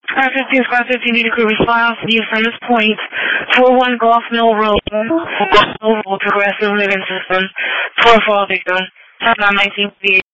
515 Squad 15 need a crew response. Use from this point. 41 Golf Mill Road. Progressive Living System. 4 victim. Top 19